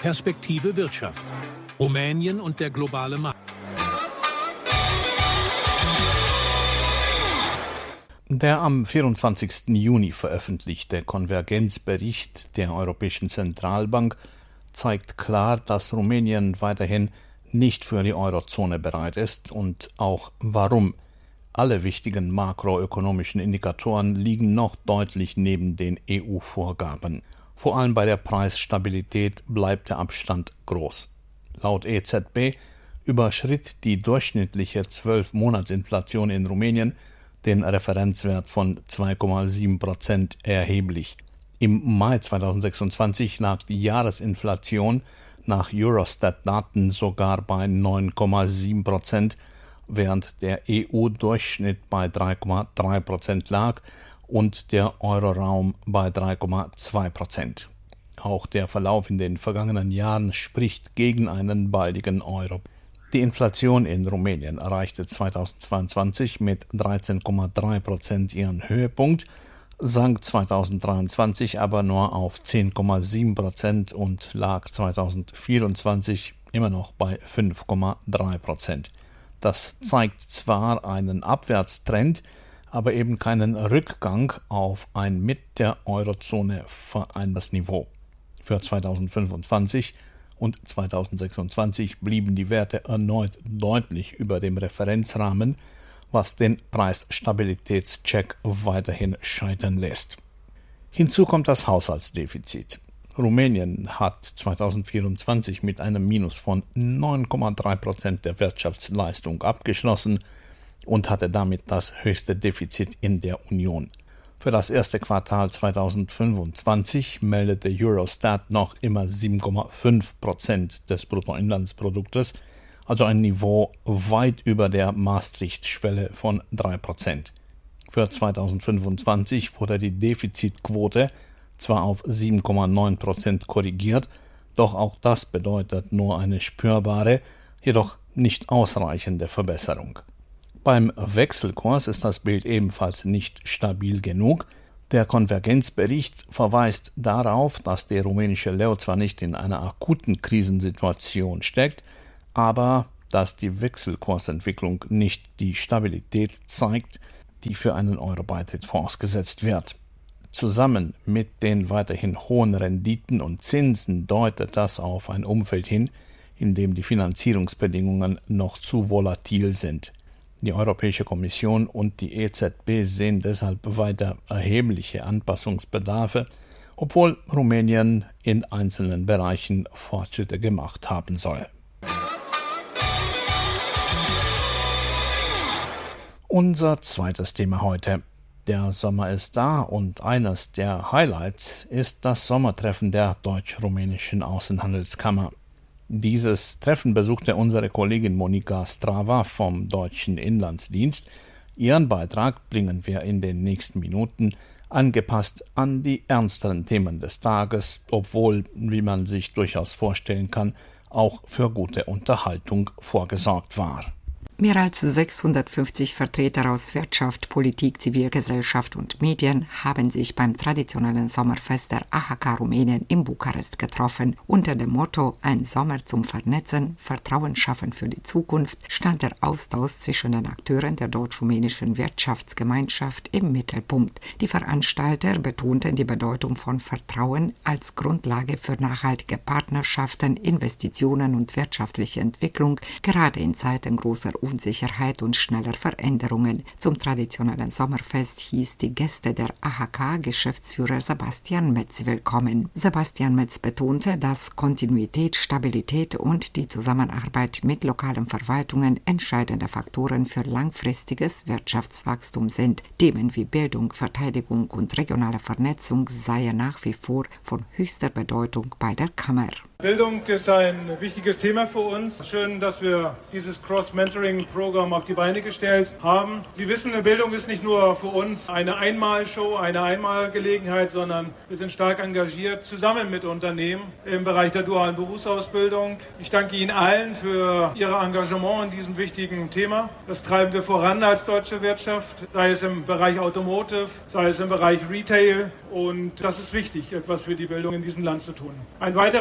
Perspektive Wirtschaft. Rumänien und der globale Markt. Der am 24. Juni veröffentlichte Konvergenzbericht der Europäischen Zentralbank zeigt klar, dass Rumänien weiterhin nicht für die Eurozone bereit ist und auch warum. Alle wichtigen makroökonomischen Indikatoren liegen noch deutlich neben den EU-Vorgaben. Vor allem bei der Preisstabilität bleibt der Abstand groß. Laut EZB überschritt die durchschnittliche 12-Monats-Inflation in Rumänien den Referenzwert von 2,7% erheblich. Im Mai 2026 lag die Jahresinflation nach Eurostat-Daten sogar bei 9,7%, während der EU-Durchschnitt bei 3,3% lag und der Euroraum bei 3,2%. Auch der Verlauf in den vergangenen Jahren spricht gegen einen baldigen Euro. Die Inflation in Rumänien erreichte 2022 mit 13,3% ihren Höhepunkt, sank 2023 aber nur auf 10,7% und lag 2024 immer noch bei 5,3%. Das zeigt zwar einen Abwärtstrend, aber eben keinen Rückgang auf ein mit der Eurozone vereinbartes Niveau. Für 2025 und 2026 blieben die Werte erneut deutlich über dem Referenzrahmen, was den Preisstabilitätscheck weiterhin scheitern lässt. Hinzu kommt das Haushaltsdefizit. Rumänien hat 2024 mit einem Minus von 9,3% der Wirtschaftsleistung abgeschlossen und hatte damit das höchste Defizit in der Union. Für das erste Quartal 2025 meldete Eurostat noch immer 7,5% des Bruttoinlandsproduktes, also ein Niveau weit über der Maastricht-Schwelle von 3%. Für 2025 wurde die Defizitquote zwar auf 7,9% korrigiert, doch auch das bedeutet nur eine spürbare, jedoch nicht ausreichende Verbesserung. Beim Wechselkurs ist das Bild ebenfalls nicht stabil genug. Der Konvergenzbericht verweist darauf, dass der rumänische Leu zwar nicht in einer akuten Krisensituation steckt, aber dass die Wechselkursentwicklung nicht die Stabilität zeigt, die für einen Euro-Beitritt vorausgesetzt wird. Zusammen mit den weiterhin hohen Renditen und Zinsen deutet das auf ein Umfeld hin, in dem die Finanzierungsbedingungen noch zu volatil sind. Die Europäische Kommission und die EZB sehen deshalb weiter erhebliche Anpassungsbedarfe, obwohl Rumänien in einzelnen Bereichen Fortschritte gemacht haben soll. Unser zweites Thema heute. Der Sommer ist da und eines der Highlights ist das Sommertreffen der Deutsch-Rumänischen Außenhandelskammer. Dieses Treffen besuchte unsere Kollegin Monika Strava vom Deutschen Inlandsdienst. Ihren Beitrag bringen wir in den nächsten Minuten, angepasst an die ernsteren Themen des Tages, obwohl, wie man sich durchaus vorstellen kann, auch für gute Unterhaltung vorgesorgt war. Mehr als 650 Vertreter aus Wirtschaft, Politik, Zivilgesellschaft und Medien haben sich beim traditionellen Sommerfest der AHK Rumänien in Bukarest getroffen. Unter dem Motto „Ein Sommer zum Vernetzen, Vertrauen schaffen für die Zukunft" stand der Austausch zwischen den Akteuren der deutsch-rumänischen Wirtschaftsgemeinschaft im Mittelpunkt. Die Veranstalter betonten die Bedeutung von Vertrauen als Grundlage für nachhaltige Partnerschaften, Investitionen und wirtschaftliche Entwicklung, gerade in Zeiten großer Unsicherheit und schneller Veränderungen. Zum traditionellen Sommerfest hieß die Gäste der AHK Geschäftsführer Sebastian Metz willkommen. Sebastian Metz betonte, dass Kontinuität, Stabilität und die Zusammenarbeit mit lokalen Verwaltungen entscheidende Faktoren für langfristiges Wirtschaftswachstum sind. Themen wie Bildung, Verteidigung und regionale Vernetzung seien nach wie vor von höchster Bedeutung bei der Kammer. Bildung ist ein wichtiges Thema für uns. Schön, dass wir dieses Cross-Mentoring-Programm auf die Beine gestellt haben. Sie wissen, Bildung ist nicht nur für uns eine Einmalshow, eine Einmalgelegenheit, sondern wir sind stark engagiert, zusammen mit Unternehmen im Bereich der dualen Berufsausbildung. Ich danke Ihnen allen für Ihr Engagement in diesem wichtigen Thema. Das treiben wir voran als deutsche Wirtschaft, sei es im Bereich Automotive, sei es im Bereich Retail. Und das ist wichtig, etwas für die Bildung in diesem Land zu tun. Ein weiteres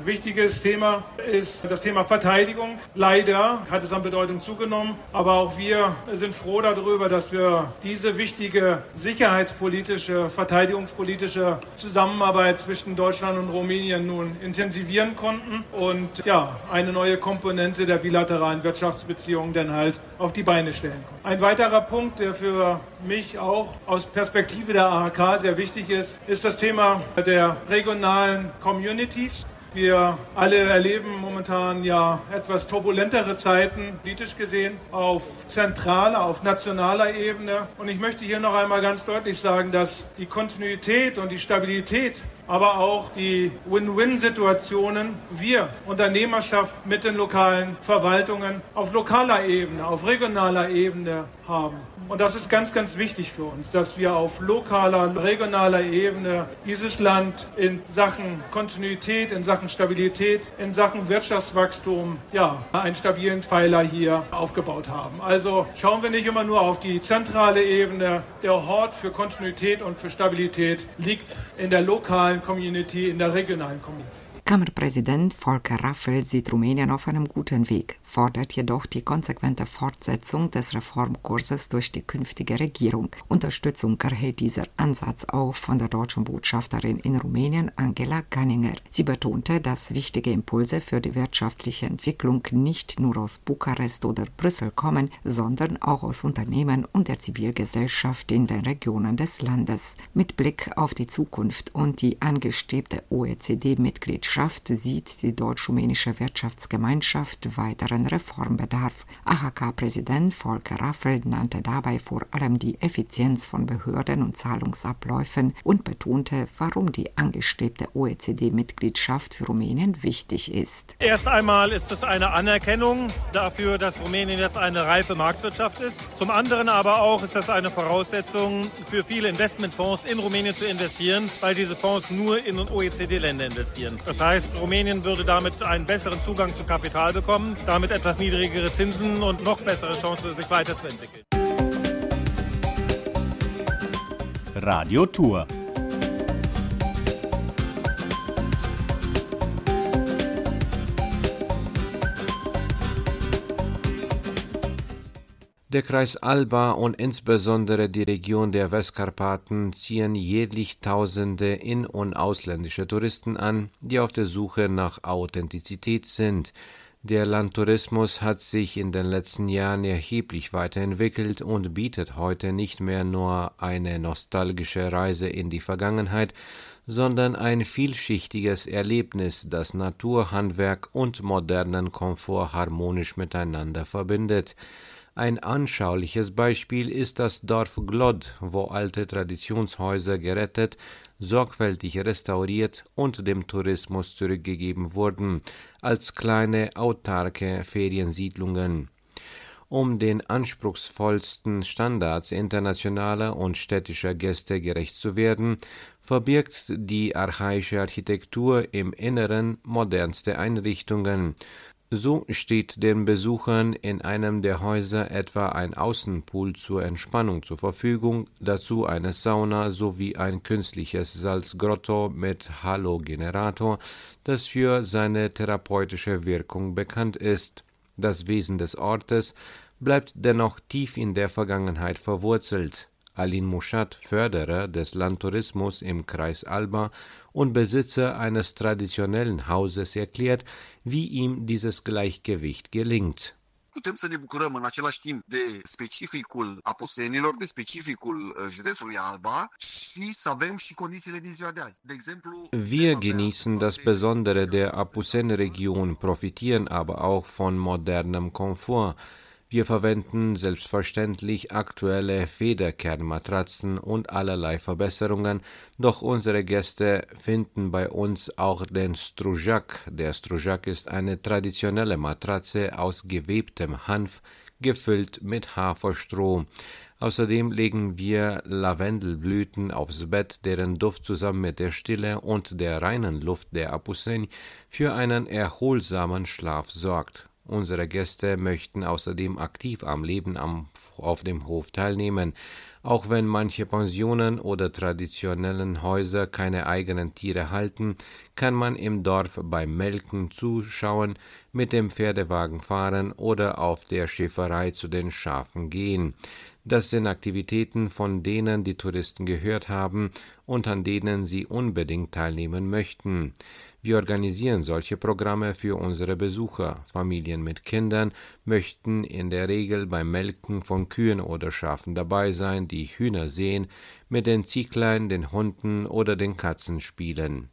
wichtiges Thema ist das Thema Verteidigung. Leider hat es an Bedeutung zugenommen, aber auch wir sind froh darüber, dass wir diese wichtige sicherheitspolitische, verteidigungspolitische Zusammenarbeit zwischen Deutschland und Rumänien nun intensivieren konnten und eine neue Komponente der bilateralen Wirtschaftsbeziehungen dann halt auf die Beine stellen konnten. Ein weiterer Punkt, der für mich auch aus Perspektive der AHK sehr wichtig ist das Thema der regionalen Communities. Wir alle erleben momentan etwas turbulentere Zeiten, politisch gesehen, auf zentraler, auf nationaler Ebene. Und ich möchte hier noch einmal ganz deutlich sagen, dass die Kontinuität und die Stabilität, aber auch die Win-Win-Situationen wir Unternehmerschaft mit den lokalen Verwaltungen auf lokaler Ebene, auf regionaler Ebene haben. Und das ist ganz, ganz wichtig für uns, dass wir auf lokaler, regionaler Ebene dieses Land in Sachen Kontinuität, in Sachen Stabilität, in Sachen Wirtschaftswachstum, einen stabilen Pfeiler hier aufgebaut haben. Also schauen wir nicht immer nur auf die zentrale Ebene. Der Hort für Kontinuität und für Stabilität liegt in der lokalen Community, in der regionalen Community. Kammerpräsident Volker Raffel sieht Rumänien auf einem guten Weg, fordert jedoch die konsequente Fortsetzung des Reformkurses durch die künftige Regierung. Unterstützung erhält dieser Ansatz auch von der deutschen Botschafterin in Rumänien, Angela Ganninger. Sie betonte, dass wichtige Impulse für die wirtschaftliche Entwicklung nicht nur aus Bukarest oder Brüssel kommen, sondern auch aus Unternehmen und der Zivilgesellschaft in den Regionen des Landes. Mit Blick auf die Zukunft und die angestrebte OECD-Mitgliedschaft sieht die deutsch-rumänische Wirtschaftsgemeinschaft weiteren Reformbedarf. AHK-Präsident Volker Raffel nannte dabei vor allem die Effizienz von Behörden und Zahlungsabläufen und betonte, warum die angestrebte OECD-Mitgliedschaft für Rumänien wichtig ist. Erst einmal ist es eine Anerkennung dafür, dass Rumänien jetzt eine reife Marktwirtschaft ist. Zum anderen aber auch ist das eine Voraussetzung für viele Investmentfonds in Rumänien zu investieren, weil diese Fonds nur in OECD-Länder investieren. Das heißt, Rumänien würde damit einen besseren Zugang zu Kapital bekommen, damit etwas niedrigere Zinsen und noch bessere Chancen, sich weiterzuentwickeln. Radio Tour. Der Kreis Alba und insbesondere die Region der Westkarpaten ziehen jährlich Tausende in- und ausländische Touristen an, die auf der Suche nach Authentizität sind. Der Landtourismus hat sich in den letzten Jahren erheblich weiterentwickelt und bietet heute nicht mehr nur eine nostalgische Reise in die Vergangenheit, sondern ein vielschichtiges Erlebnis, das Natur, Handwerk und modernen Komfort harmonisch miteinander verbindet. Ein anschauliches Beispiel ist das Dorf Glod, wo alte Traditionshäuser gerettet, sorgfältig restauriert und dem Tourismus zurückgegeben wurden, als kleine autarke Feriensiedlungen. Um den anspruchsvollsten Standards internationaler und städtischer Gäste gerecht zu werden, verbirgt die archaische Architektur im Inneren modernste Einrichtungen. So steht den Besuchern in einem der Häuser etwa ein Außenpool zur Entspannung zur Verfügung, dazu eine Sauna sowie ein künstliches Salzgrotto mit Halogenerator, das für seine therapeutische Wirkung bekannt ist. Das Wesen des Ortes bleibt dennoch tief in der Vergangenheit verwurzelt. Alin Muschat, Förderer des Landtourismus im Kreis Alba und Besitzer eines traditionellen Hauses, erklärt, wie ihm dieses Gleichgewicht gelingt. Putem să ne bucurăm în același timp de specificul apusenilor, de specificul județului Alba și să avem și condițiile din ziua de azi. De exemplu, wir genießen das Besondere der Apusen-Region, profitieren aber auch von modernem Komfort. Wir verwenden selbstverständlich aktuelle Federkernmatratzen und allerlei Verbesserungen, doch unsere Gäste finden bei uns auch den Strujak. Der Strujak ist eine traditionelle Matratze aus gewebtem Hanf, gefüllt mit Haferstroh. Außerdem legen wir Lavendelblüten aufs Bett, deren Duft zusammen mit der Stille und der reinen Luft der Apuseni für einen erholsamen Schlaf sorgt. Unsere Gäste möchten außerdem aktiv am Leben auf dem Hof teilnehmen. Auch wenn manche Pensionen oder traditionellen Häuser keine eigenen Tiere halten, kann man im Dorf beim Melken zuschauen, mit dem Pferdewagen fahren oder auf der Schäferei zu den Schafen gehen. Das sind Aktivitäten, von denen die Touristen gehört haben und an denen sie unbedingt teilnehmen möchten. Wir organisieren solche Programme für unsere Besucher. Familien mit Kindern möchten in der Regel beim Melken von Kühen oder Schafen dabei sein, die Hühner sehen, mit den Zieglein, den Hunden oder den Katzen spielen.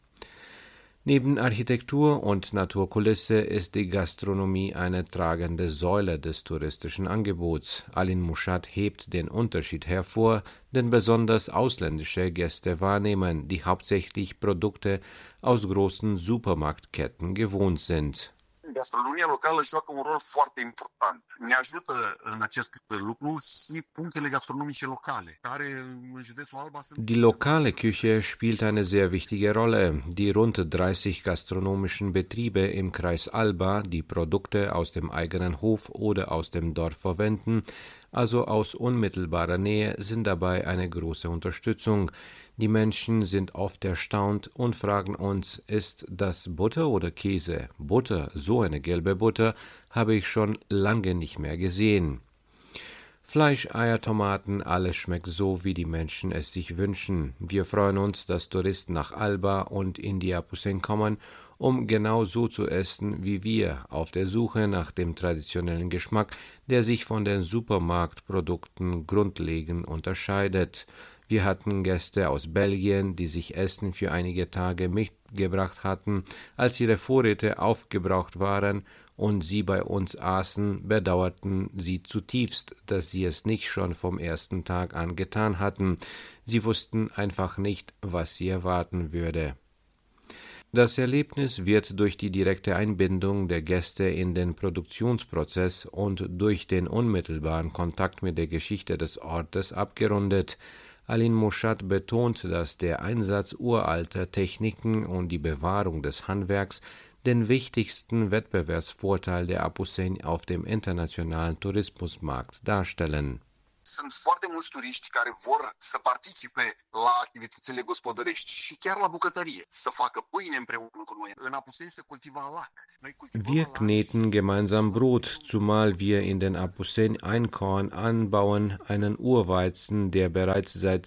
Neben Architektur und Naturkulisse ist die Gastronomie eine tragende Säule des touristischen Angebots. Alin Muschat hebt den Unterschied hervor, den besonders ausländische Gäste wahrnehmen, die hauptsächlich Produkte aus großen Supermarktketten gewohnt sind. Gastronomia locală joacă un rol foarte important. Ne ajută în acest lucru și punctele gastronomice locale, care în județul Alba sunt... Die lokale Küche spielt eine sehr wichtige Rolle. Die rund 30 gastronomischen Betriebe im Kreis Alba, die Produkte aus dem eigenen Hof oder aus dem Dorf verwenden, also aus unmittelbarer Nähe, sind dabei eine große Unterstützung. Die Menschen sind oft erstaunt und fragen uns, ist das Butter oder Käse? Butter, so eine gelbe Butter, habe ich schon lange nicht mehr gesehen. Fleisch, Eier, Tomaten, alles schmeckt so, wie die Menschen es sich wünschen. Wir freuen uns, dass Touristen nach Alba und in die Apusén kommen, um genau so zu essen wie wir, auf der Suche nach dem traditionellen Geschmack, der sich von den Supermarktprodukten grundlegend unterscheidet. Wir hatten Gäste aus Belgien, die sich Essen für einige Tage mitgebracht hatten, als ihre Vorräte aufgebraucht waren und sie bei uns aßen, bedauerten sie zutiefst, dass sie es nicht schon vom ersten Tag an getan hatten. Sie wussten einfach nicht, was sie erwarten würde. Das Erlebnis wird durch die direkte Einbindung der Gäste in den Produktionsprozess und durch den unmittelbaren Kontakt mit der Geschichte des Ortes abgerundet. Alin Muschat betont, dass der Einsatz uralter Techniken und die Bewahrung des Handwerks den wichtigsten Wettbewerbsvorteil der Apusén auf dem internationalen Tourismusmarkt darstellen. Sunt foarte mulți turiști care vor să participe la activitățile gospodărești și chiar la bucătărie, să facă pâine împreună cu noi. În Apusén se cultiva lac. Wir kneten gemeinsam Brot, zumal wir in den Apusén Einkorn anbauen, einen Urweizen, der bereits seit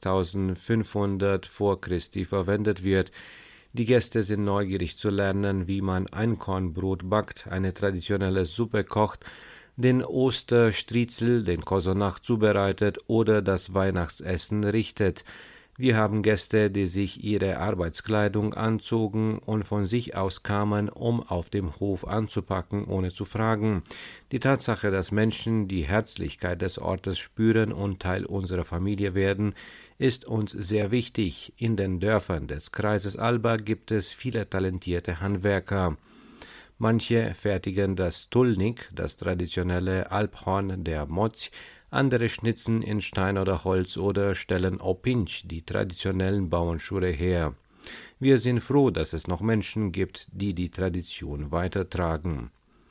6500 vor Christi verwendet wird. Die Gäste sind neugierig zu lernen, wie man Einkornbrot backt, eine traditionelle Suppe kocht, den Osterstriezel, den Kosonach zubereitet oder das Weihnachtsessen richtet. Wir haben Gäste, die sich ihre Arbeitskleidung anzogen und von sich aus kamen, um auf dem Hof anzupacken, ohne zu fragen. Die Tatsache, dass Menschen die Herzlichkeit des Ortes spüren und Teil unserer Familie werden, ist uns sehr wichtig. In den Dörfern des Kreises Alba gibt es viele talentierte Handwerker. Manche fertigen das Tulnik, das traditionelle Alphorn der Moz, andere schnitzen in Stein oder Holz oder stellen Opinch, die traditionellen Bauernschuhe, her. Wir sind froh, dass es noch Menschen gibt, die die Tradition weitertragen.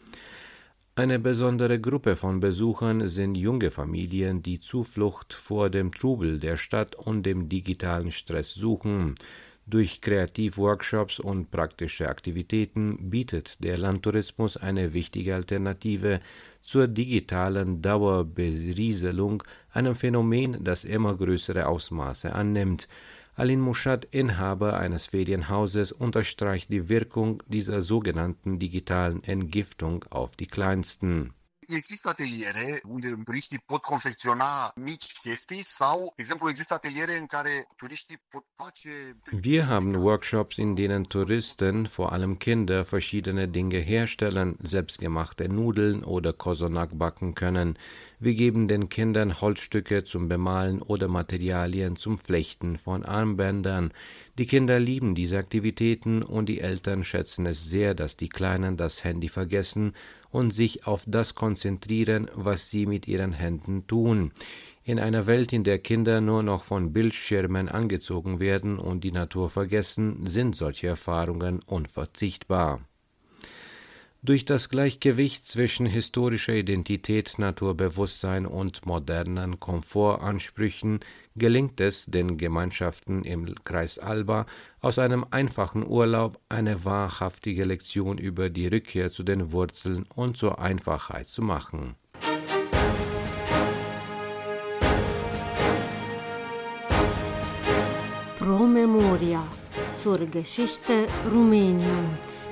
Eine besondere Gruppe von Besuchern sind junge Familien, die Zuflucht vor dem Trubel der Stadt und dem digitalen Stress suchen. Durch Kreativworkshops und praktische Aktivitäten bietet der Landtourismus eine wichtige Alternative zur digitalen Dauerberieselung, einem Phänomen, das immer größere Ausmaße annimmt. Alin Muschat, Inhaber eines Ferienhauses, unterstreicht die Wirkung dieser sogenannten digitalen Entgiftung auf die Kleinsten. Există ateliere unde turiștii pot confecționa mici chestii sau, de exemplu, există ateliere în care turiștii pot face... Wir haben Workshops, in denen Touristen, vor allem Kinder, verschiedene Dinge herstellen, selbstgemachte Nudeln oder Kosonak backen können. Wir geben den Kindern Holzstücke zum Bemalen oder Materialien zum Flechten von Armbändern. Die Kinder lieben diese Aktivitäten und die Eltern schätzen es sehr, dass die Kleinen das Handy vergessen und sich auf das konzentrieren, was sie mit ihren Händen tun. In einer Welt, in der Kinder nur noch von Bildschirmen angezogen werden und die Natur vergessen, sind solche Erfahrungen unverzichtbar. Durch das Gleichgewicht zwischen historischer Identität, Naturbewusstsein und modernen Komfortansprüchen gelingt es den Gemeinschaften im Kreis Alba, aus einem einfachen Urlaub eine wahrhaftige Lektion über die Rückkehr zu den Wurzeln und zur Einfachheit zu machen. Pro Memoria zur Geschichte Rumäniens.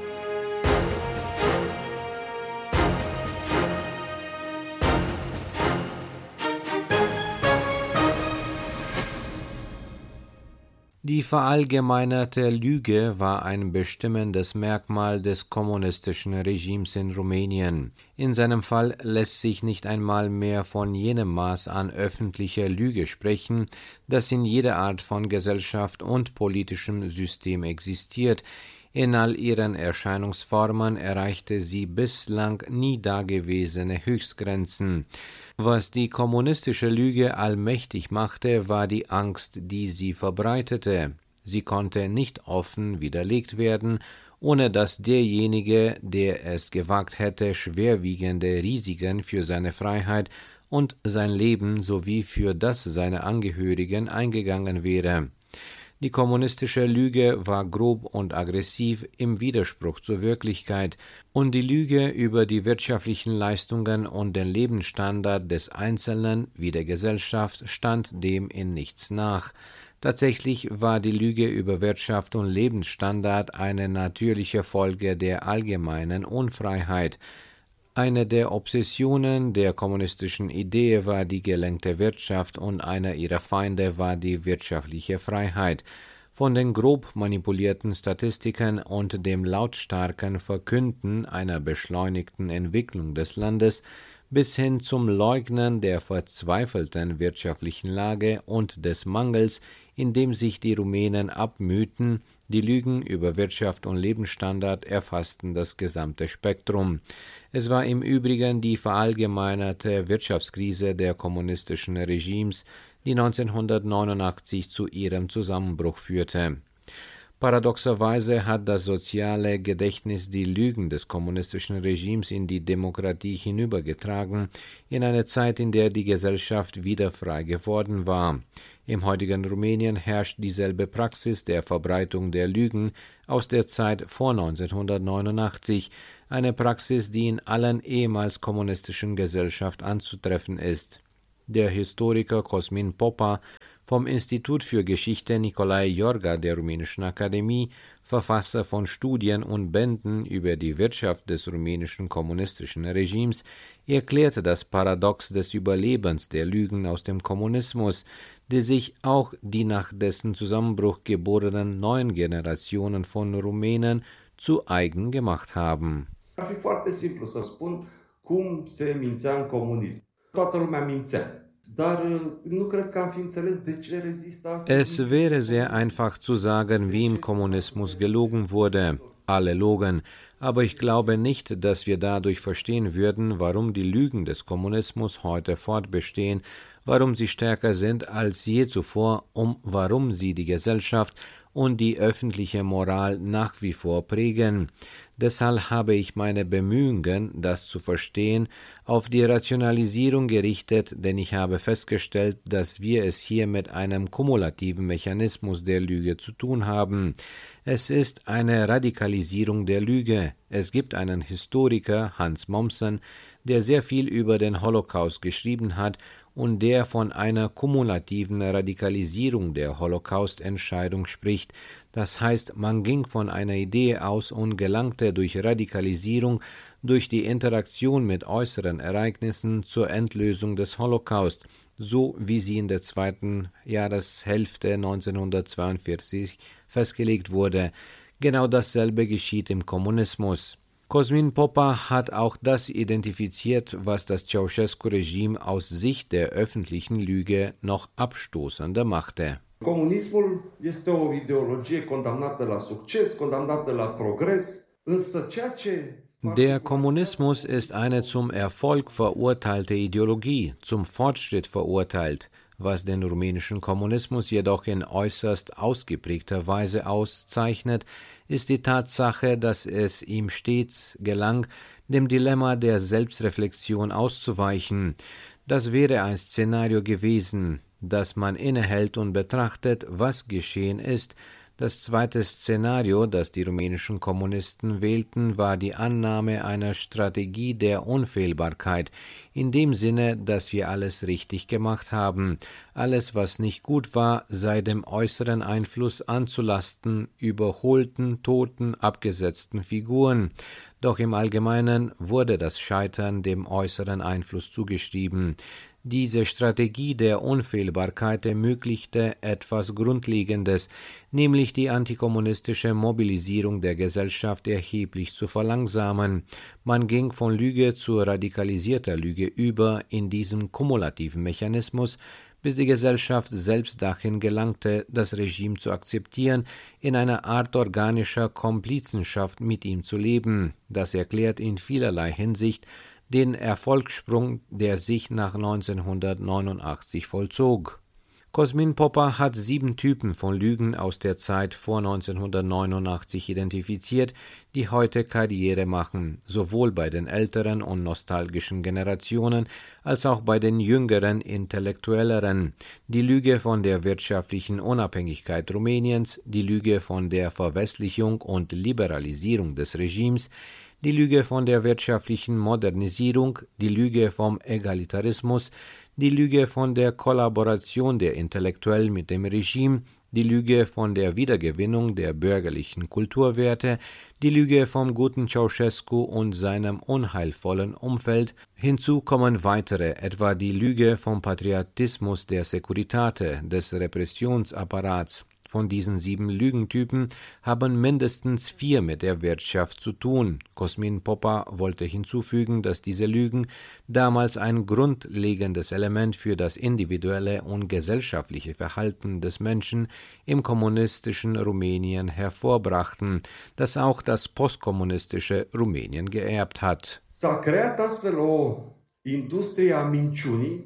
Die verallgemeinerte Lüge war ein bestimmendes Merkmal des kommunistischen Regimes in Rumänien. In seinem Fall lässt sich nicht einmal mehr von jenem Maß an öffentlicher Lüge sprechen, das in jeder Art von Gesellschaft und politischem System existiert. In all ihren Erscheinungsformen erreichte sie bislang nie dagewesene Höchstgrenzen. Was die kommunistische Lüge allmächtig machte, war die Angst, die sie verbreitete. Sie konnte nicht offen widerlegt werden, ohne dass derjenige, der es gewagt hätte, schwerwiegende Risiken für seine Freiheit und sein Leben sowie für das seiner Angehörigen eingegangen wäre. Die kommunistische Lüge war grob und aggressiv im Widerspruch zur Wirklichkeit, und die Lüge über die wirtschaftlichen Leistungen und den Lebensstandard des Einzelnen wie der Gesellschaft stand dem in nichts nach. Tatsächlich war die Lüge über Wirtschaft und Lebensstandard eine natürliche Folge der allgemeinen Unfreiheit. Eine der Obsessionen der kommunistischen Idee war die gelenkte Wirtschaft und einer ihrer Feinde war die wirtschaftliche Freiheit. Von den grob manipulierten Statistiken und dem lautstarken Verkünden einer beschleunigten Entwicklung des Landes bis hin zum Leugnen der verzweifelten wirtschaftlichen Lage und des Mangels, in dem sich die Rumänen abmühten, die Lügen über Wirtschaft und Lebensstandard erfassten das gesamte Spektrum. Es war im Übrigen die verallgemeinerte Wirtschaftskrise der kommunistischen Regimes, die 1989 zu ihrem Zusammenbruch führte. Paradoxerweise hat das soziale Gedächtnis die Lügen des kommunistischen Regimes in die Demokratie hinübergetragen, in eine Zeit, in der die Gesellschaft wieder frei geworden war. Im heutigen Rumänien herrscht dieselbe Praxis der Verbreitung der Lügen aus der Zeit vor 1989, eine Praxis, die in allen ehemals kommunistischen Gesellschaften anzutreffen ist. Der Historiker Cosmin Popa vom Institut für Geschichte Nicolae Iorga der Rumänischen Akademie, Verfasser von Studien und Bänden über die Wirtschaft des rumänischen kommunistischen Regimes, erklärte das Paradox des Überlebens der Lügen aus dem Kommunismus, die sich auch die nach dessen Zusammenbruch geborenen neuen Generationen von Rumänen zu eigen gemacht haben. Ar fi foarte simplu să spun cum se mințea în comunism. Toată lumea mințea. Es wäre sehr einfach zu sagen, wie im Kommunismus gelogen wurde. Alle logen. Aber ich glaube nicht, dass wir dadurch verstehen würden, warum die Lügen des Kommunismus heute fortbestehen, warum sie stärker sind als je zuvor und warum sie die Gesellschaft und die öffentliche Moral nach wie vor prägen. Deshalb habe ich meine Bemühungen, das zu verstehen, auf die Rationalisierung gerichtet, denn ich habe festgestellt, dass wir es hier mit einem kumulativen Mechanismus der Lüge zu tun haben. Es ist eine Radikalisierung der Lüge. Es gibt einen Historiker, Hans Mommsen, der sehr viel über den Holocaust geschrieben hat und der von einer kumulativen Radikalisierung der Holocaust-Entscheidung spricht. Das heißt, man ging von einer Idee aus und gelangte durch Radikalisierung, durch die Interaktion mit äußeren Ereignissen zur Endlösung des Holocaust, so wie sie in der zweiten Jahreshälfte 1942 festgelegt wurde. Genau dasselbe geschieht im Kommunismus. Cosmin Popa hat auch das identifiziert, was das Ceausescu-Regime aus Sicht der öffentlichen Lüge noch abstoßender machte. Comunismul este o ideologie condamnată la succes, condamnată la progres, însă ceea ce Der Kommunismus ist eine zum Erfolg verurteilte Ideologie, zum Fortschritt verurteilt. Was den rumänischen Kommunismus jedoch in äußerst ausgeprägter Weise auszeichnet, ist die Tatsache, dass es ihm stets gelang, dem Dilemma der Selbstreflexion auszuweichen. Das wäre ein Szenario gewesen, dass man innehält und betrachtet, was geschehen ist. Das zweite Szenario, das die rumänischen Kommunisten wählten, war die Annahme einer Strategie der Unfehlbarkeit, in dem Sinne, dass wir alles richtig gemacht haben. Alles, was nicht gut war, sei dem äußeren Einfluss anzulasten, überholten, toten, abgesetzten Figuren. Doch im Allgemeinen wurde das Scheitern dem äußeren Einfluss zugeschrieben. Diese Strategie der Unfehlbarkeit ermöglichte etwas Grundlegendes, nämlich die antikommunistische Mobilisierung der Gesellschaft erheblich zu verlangsamen. Man ging von Lüge zu radikalisierter Lüge über in diesem kumulativen Mechanismus, bis die Gesellschaft selbst dahin gelangte, das Regime zu akzeptieren, in einer Art organischer Komplizenschaft mit ihm zu leben. Das erklärt in vielerlei Hinsicht den Erfolgssprung, der sich nach 1989 vollzog. Cosmin Popa hat 7 Typen von Lügen aus der Zeit vor 1989 identifiziert, die heute Karriere machen, sowohl bei den älteren und nostalgischen Generationen als auch bei den jüngeren, intellektuelleren. Die Lüge von der wirtschaftlichen Unabhängigkeit Rumäniens, die Lüge von der Verwestlichung und Liberalisierung des Regimes, die Lüge von der wirtschaftlichen Modernisierung, die Lüge vom Egalitarismus, die Lüge von der Kollaboration der Intellektuellen mit dem Regime, die Lüge von der Wiedergewinnung der bürgerlichen Kulturwerte, die Lüge vom guten Ceausescu und seinem unheilvollen Umfeld. Hinzu kommen weitere, etwa die Lüge vom Patriotismus der Securitate, des Repressionsapparats. Von diesen 7 Lügentypen haben mindestens 4 mit der Wirtschaft zu tun. Cosmin Popa wollte hinzufügen, dass diese Lügen damals ein grundlegendes Element für das individuelle und gesellschaftliche Verhalten des Menschen im kommunistischen Rumänien hervorbrachten, das auch das postkommunistische Rumänien geerbt hat. S-a creat astfel o industrie a minciunii.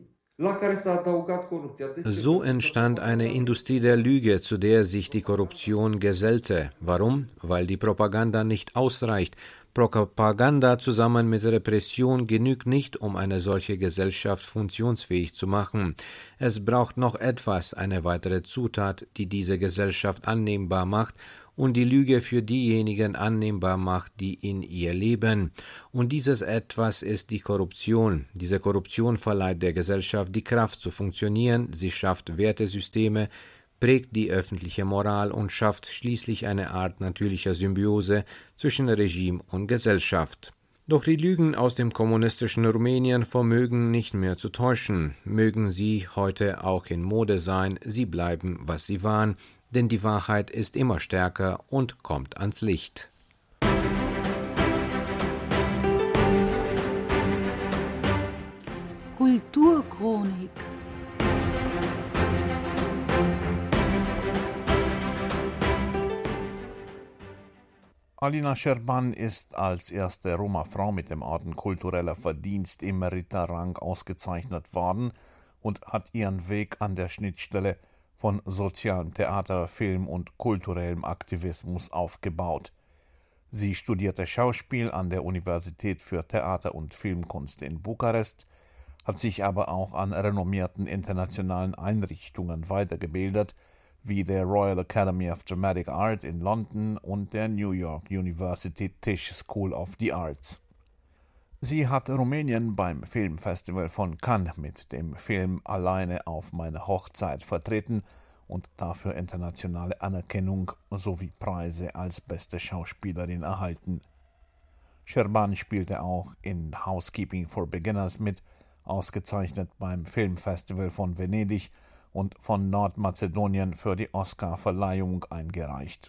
So entstand eine Industrie der Lüge, zu der sich die Korruption gesellte. Warum? Weil die Propaganda nicht ausreicht. Propaganda zusammen mit Repression genügt nicht, um eine solche Gesellschaft funktionsfähig zu machen. Es braucht noch etwas, eine weitere Zutat, die diese Gesellschaft annehmbar macht und die Lüge für diejenigen annehmbar macht, die in ihr leben. Und dieses Etwas ist die Korruption. Diese Korruption verleiht der Gesellschaft die Kraft zu funktionieren, sie schafft Wertesysteme, prägt die öffentliche Moral und schafft schließlich eine Art natürlicher Symbiose zwischen Regime und Gesellschaft. Doch die Lügen aus dem kommunistischen Rumänien vermögen nicht mehr zu täuschen. Mögen sie heute auch in Mode sein, sie bleiben, was sie waren, denn die Wahrheit ist immer stärker und kommt ans Licht. Kulturchronik. Alina Scherban ist als erste Roma-Frau mit dem Orden Kultureller Verdienst im Ritterrang ausgezeichnet worden und hat ihren Weg an der Schnittstelle von sozialem Theater, Film und kulturellem Aktivismus aufgebaut. Sie studierte Schauspiel an der Universität für Theater- und Filmkunst in Bukarest, hat sich aber auch an renommierten internationalen Einrichtungen weitergebildet, wie der Royal Academy of Dramatic Art in London und der New York University Tisch School of the Arts. Sie hat Rumänien beim Filmfestival von Cannes mit dem Film Alleine auf meine Hochzeit vertreten und dafür internationale Anerkennung sowie Preise als beste Schauspielerin erhalten. Scherban spielte auch in Housekeeping for Beginners mit, ausgezeichnet beim Filmfestival von Venedig und von Nordmazedonien für die Oscar-Verleihung eingereicht.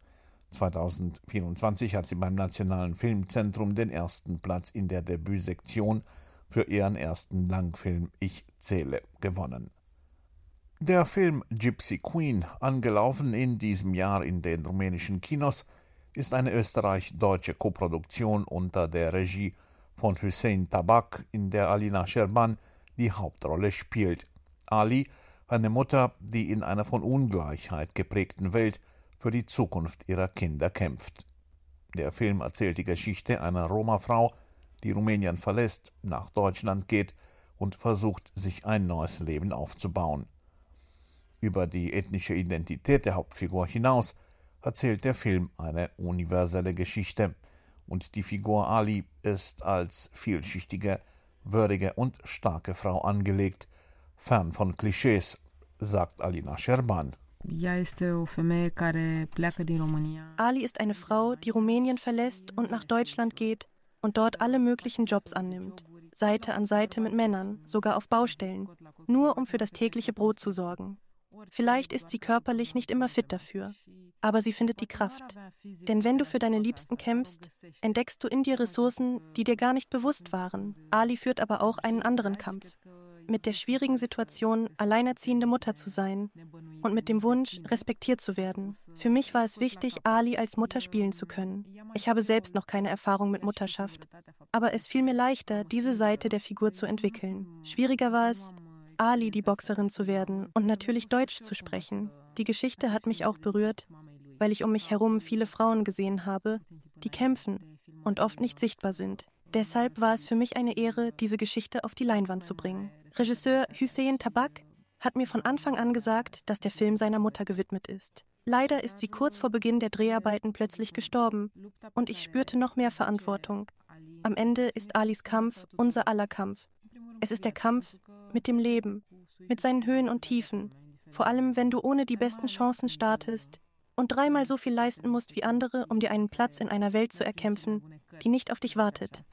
2024 hat sie beim Nationalen Filmzentrum den ersten Platz in der Debütsektion für ihren ersten Langfilm Ich zähle gewonnen. Der Film Gypsy Queen, angelaufen in diesem Jahr in den rumänischen Kinos, ist eine österreich-deutsche Koproduktion unter der Regie von Hüseyin Tabak, in der Alina Scherban die Hauptrolle spielt. Ali Eine Mutter, die in einer von Ungleichheit geprägten Welt für die Zukunft ihrer Kinder kämpft. Der Film erzählt die Geschichte einer Roma-Frau, die Rumänien verlässt, nach Deutschland geht und versucht, sich ein neues Leben aufzubauen. Über die ethnische Identität der Hauptfigur hinaus erzählt der Film eine universelle Geschichte, und die Figur Ali ist als vielschichtige, würdige und starke Frau angelegt, fern von Klischees, sagt Alina Scherban. Ali ist eine Frau, die Rumänien verlässt und nach Deutschland geht und dort alle möglichen Jobs annimmt, Seite an Seite mit Männern, sogar auf Baustellen, nur um für das tägliche Brot zu sorgen. Vielleicht ist sie körperlich nicht immer fit dafür, aber sie findet die Kraft. Denn wenn du für deine Liebsten kämpfst, entdeckst du in dir Ressourcen, die dir gar nicht bewusst waren. Ali führt aber auch einen anderen Kampf. Mit der schwierigen Situation, alleinerziehende Mutter zu sein und mit dem Wunsch, respektiert zu werden. Für mich war es wichtig, Ali als Mutter spielen zu können. Ich habe selbst noch keine Erfahrung mit Mutterschaft, aber es fiel mir leichter, diese Seite der Figur zu entwickeln. Schwieriger war es, Ali die Boxerin zu werden und natürlich Deutsch zu sprechen. Die Geschichte hat mich auch berührt, weil ich um mich herum viele Frauen gesehen habe, die kämpfen und oft nicht sichtbar sind. Deshalb war es für mich eine Ehre, diese Geschichte auf die Leinwand zu bringen. Regisseur Hüseyin Tabak hat mir von Anfang an gesagt, dass der Film seiner Mutter gewidmet ist. Leider ist sie kurz vor Beginn der Dreharbeiten plötzlich gestorben und ich spürte noch mehr Verantwortung. Am Ende ist Alis Kampf unser aller Kampf. Es ist der Kampf mit dem Leben, mit seinen Höhen und Tiefen, vor allem wenn du ohne die besten Chancen startest und 3-mal so viel leisten musst wie andere, um dir einen Platz in einer Welt zu erkämpfen, die nicht auf dich wartet.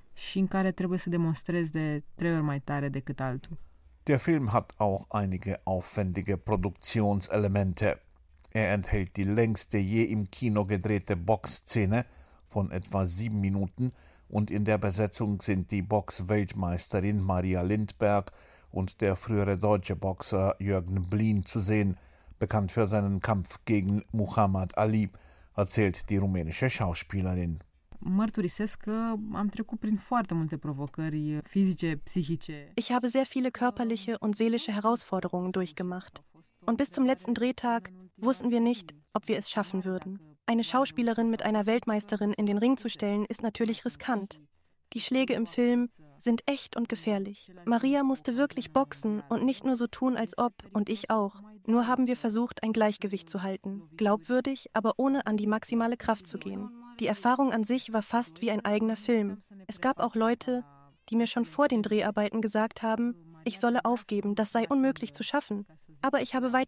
Der Film hat auch einige aufwendige Produktionselemente. Er enthält die längste je im Kino gedrehte Boxszene von etwa 7 Minuten und in der Besetzung sind die Box-Weltmeisterin Maria Lindberg und der frühere deutsche Boxer Jürgen Blin zu sehen, bekannt für seinen Kampf gegen Muhammad Ali, erzählt die rumänische Schauspielerin. Ich habe sehr viele körperliche und seelische Herausforderungen durchgemacht. Und bis zum letzten Drehtag wussten wir nicht, ob wir es schaffen würden. Eine Schauspielerin mit einer Weltmeisterin in den Ring zu stellen, ist natürlich riskant. Die Schläge im Film sind echt und gefährlich. Maria musste wirklich boxen und nicht nur so tun, als ob, und ich auch. Nur haben wir versucht, ein Gleichgewicht zu halten. Glaubwürdig, aber ohne an die maximale Kraft zu gehen. Die Erfahrung an sich war fast wie ein eigener Film. Es gab auch Leute, die mir schon vor den Dreharbeiten gesagt haben, ich solle aufgeben, das sei unmöglich zu schaffen. Aber ich habe weitergemacht.